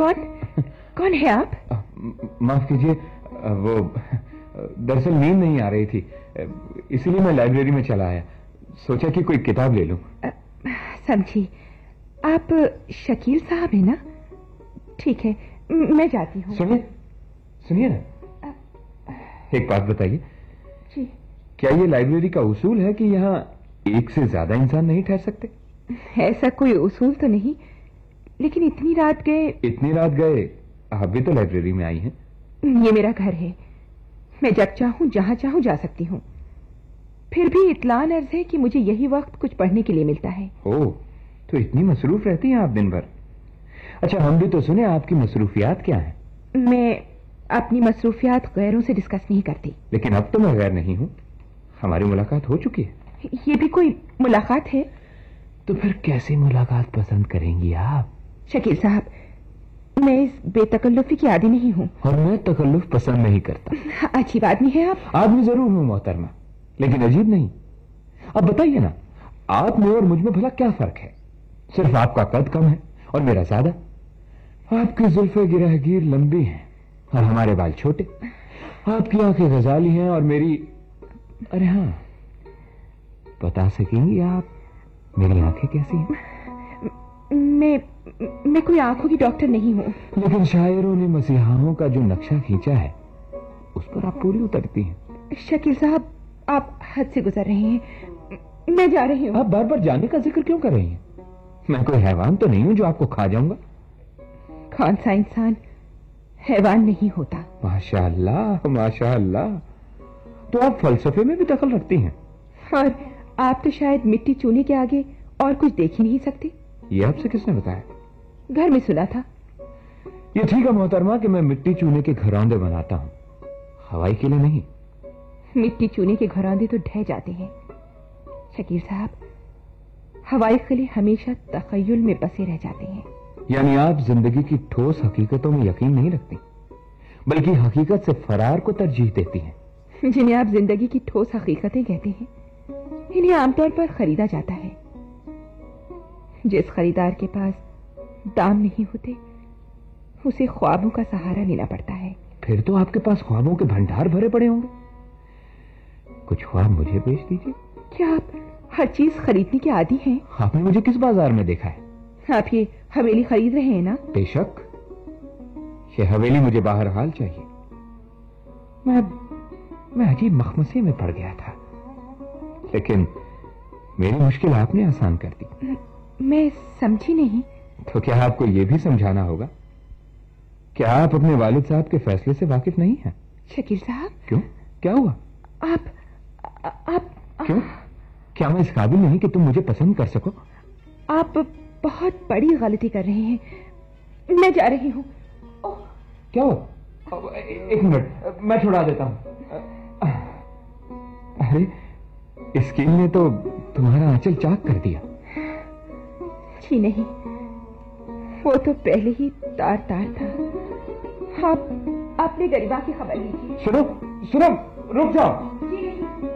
कौन है आप? माफ कीजिए, वो दरअसल नींद नहीं आ रही थी, इसीलिए मैं लाइब्रेरी में चला आया। सोचा कि कोई किताब ले लूं। समझी। आप शकील साहब हैं ना? ठीक है, मैं जाती हूँ। सुनिए ना, एक बात बताइए जी। क्या ये लाइब्रेरी का उसूल है कि यहाँ एक से ज्यादा इंसान नहीं ठहर सकते? ऐसा कोई उसूल तो नहीं, लेकिन इतनी रात गए आप भी तो लाइब्रेरी में आई हैं। ये मेरा घर है, मैं जब चाहूं जहां चाहूं जा सकती हूं। फिर भी इत्लान अर्ज है कि मुझे यही वक्त कुछ पढ़ने के लिए मिलता है। ओह, तो इतनी मसरूफ रहती हैं आप दिन भर। अच्छा, हम भी तो सुने आपकी मसरूफियात क्या हैं? मैं अपनी मसरूफियात गैरों से डिस्कस नहीं करती। लेकिन अब तो मैं गैर नहीं हूं, हमारी मुलाकात हो चुकी है। ये भी कोई मुलाकात है? तो फिर कैसी मुलाकात पसंद करेंगी आप? शकील साहब, मैं इस बेतकल्लुफी की आदी नहीं हूँ। और मैं तकल्लुफ पसंद नहीं करता। अजीब आदमी है आप। आदमी जरूर हूं मोहतरमा, लेकिन अजीब नहीं। अब बताइए ना, आप में और मुझ में भला क्या फर्क है? सिर्फ आपका कद कम है और मेरा ज्यादा। आपकी जुल्फे गिरहगीर लंबी हैं और हमारे बाल छोटे। आपकी आंखें गजाली हैं और मेरी, अरे हाँ, बता सकेंगी आप मेरी आंखें कैसी हैं? मैं कोई आंखों की डॉक्टर नहीं हूँ, लेकिन शायरों ने मसीहाओं का जो नक्शा खींचा है उस पर आप पूरी उतरती हैं। शकील साहब, आप हद से गुजर रहे हैं। मैं जा रही हूँ। आप बार बार जाने का जिक्र क्यों कर रही हैं? मैं कोई हैवान तो नहीं हूं जो आपको खा जाऊंगा। कौन सा इंसान हैवान नहीं होता? माशाअल्लाह माशाअल्लाह, तो आप फलसफे में भी दखल रखती हैं। और आप तो शायद मिट्टी चूने के आगे और कुछ देख ही नहीं सकते। ये आपसे किसने बताया? घर में सुना था। ये ठीक है मोहतरमा कि मैं मिट्टी चूने के घरौंदे बनाता हूं, हवाई के लिए नहीं। मिट्टी चूने के घरौंदे तो ढह जाते हैं शकील साहब, हवाई किले हमेशा तखय्युल में बसे रह जाते हैं। यानी आप जिंदगी की ठोस हकीकतों में यकीन नहीं रखती, बल्कि हकीकत से फरार को तरजीह देती हैं। जिन्हें आप जिंदगी की ठोस हकीकतें कहते हैं, इन्हें आमतौर पर खरीदा जाता है। जिस खरीदार के पास दाम नहीं होते, उसे ख्वाबों का सहारा लेना पड़ता है। फिर तो आपके पास ख्वाबों के भंडार भरे पड़े होंगे। कुछ ख्वाब मुझे बेच दीजिए। क्या आप हर चीज खरीदने के आदी हैं? आपने मुझे किस बाजार में देखा है? आप ये हवेली खरीद रहे हैं ना? बेशक, ये हवेली मुझे बहरहाल चाहिए। मैं अजीब मखमसे में पड़ गया था, लेकिन मेरी मुश्किल आपने आसान कर दी। मैं समझी नहीं। तो क्या आपको यह भी समझाना होगा? क्या आप अपने वालिद साहब के फैसले से वाकिफ नहीं हैं? शकील साहब। क्यों, क्या हुआ? आप क्यों? क्या मैं इस काबिल नहीं कि तुम मुझे पसंद कर सको? आप बहुत बड़ी गलती कर रहे हैं। मैं जा रही हूँ। क्या हो? एक मिनट, मैं छुड़ा देता हूं। अरे, इस कील ने तो तुम्हारा आंचल चाक कर दिया। जी नहीं, वो तो पहले ही तार तार था। आप अपने गरीबा की खबर लीजिए। सुनो, रुक जाओ। जी।